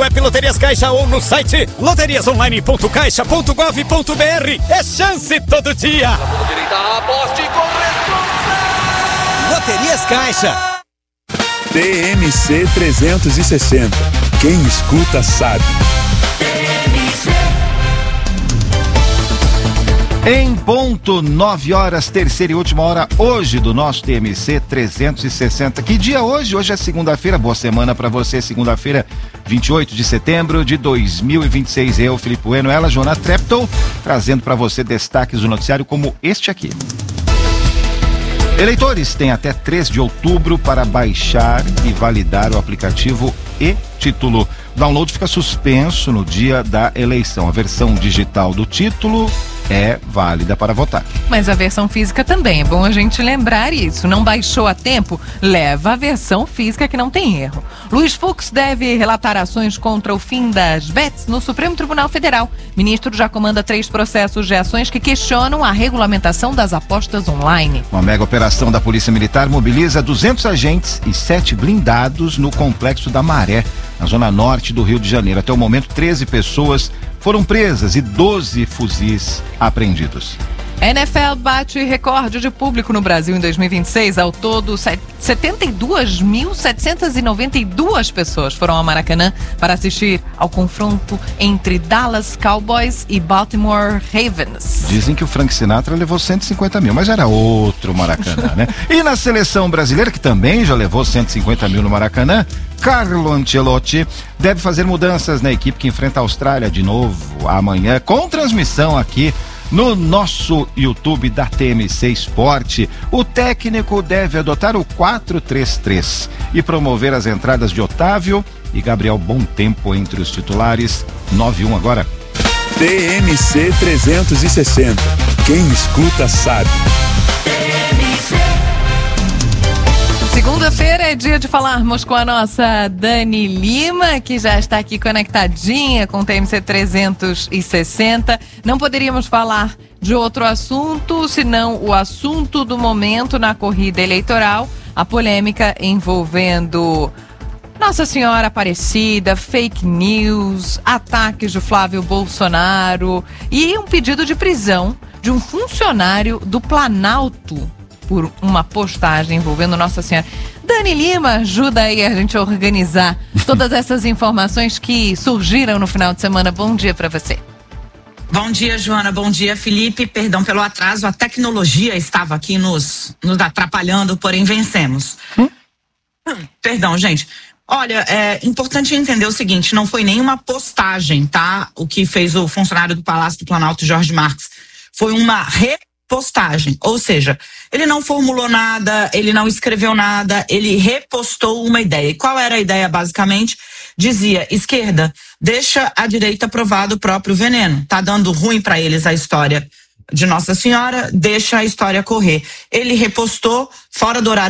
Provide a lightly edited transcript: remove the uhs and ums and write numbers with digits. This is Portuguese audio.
app Loterias Caixa ou no site loteriasonline.caixa.gov.br. É chance todo dia. Aposte com responsabilidade. Loterias Caixa. TMC 360. Quem escuta sabe. Em ponto, 9 horas, terceira e última hora hoje do nosso TMC 360. Que dia hoje? Hoje é segunda-feira, boa semana pra você, segunda-feira, 28 de setembro de 2026. Eu, Felipe Bueno, ela, Joana Treptow, trazendo pra você destaques do noticiário como este aqui. Eleitores têm até 3 de outubro para baixar e validar o aplicativo e-Título. O download fica suspenso no dia da eleição. A versão digital do título é válida para votar. Mas a versão física também, é bom a gente lembrar isso. Não baixou a tempo? Leva a versão física que não tem erro. Luiz Fux deve relatar ações contra o fim das bets no Supremo Tribunal Federal. Ministro já comanda 3 processos de ações que questionam a regulamentação das apostas online. Uma mega operação da Polícia Militar mobiliza 200 agentes e 7 blindados no Complexo da Maré, na zona norte do Rio de Janeiro. Até o momento, 13 pessoas foram presas e 12 fuzis apreendidos. A NFL bate recorde de público no Brasil em 2026. Ao todo, 72.792 pessoas foram ao Maracanã para assistir ao confronto entre Dallas Cowboys e Baltimore Ravens. Dizem que o Frank Sinatra levou 150 mil, mas era outro Maracanã, né? E na seleção brasileira, que também já levou 150 mil no Maracanã, Carlo Ancelotti deve fazer mudanças na equipe que enfrenta a Austrália de novo amanhã, com transmissão aqui no nosso YouTube da TMC Esporte. O técnico deve adotar o 4-3-3 e promover as entradas de Otávio e Gabriel Bom Tempo entre os titulares. 9-1 agora. TMC 360. Quem escuta sabe. Segunda-feira é dia de falarmos com a nossa Dani Lima, que já está aqui conectadinha com o TMC 360. Não poderíamos falar de outro assunto, senão o assunto do momento na corrida eleitoral, a polêmica envolvendo Nossa Senhora Aparecida, fake news, ataques de Flávio Bolsonaro e um pedido de prisão de um funcionário do Planalto por uma postagem envolvendo Nossa Senhora. Dani Lima, ajuda aí a gente a organizar todas essas informações que surgiram no final de semana. Bom dia para você. Bom dia, Joana. Bom dia, Felipe. Perdão pelo atraso, a tecnologia estava aqui nos atrapalhando, porém vencemos. Perdão, gente. Olha, é importante entender o seguinte, não foi nenhuma postagem, tá? O que fez o funcionário do Palácio do Planalto, Jorge Marques, foi uma repostagem, ou seja, ele não formulou nada, ele não escreveu nada, ele repostou uma ideia. E qual era a ideia, basicamente? Dizia, esquerda, deixa a direita provar do próprio veneno. Tá dando ruim para eles a história de Nossa Senhora, deixa a história correr. Ele repostou fora do horário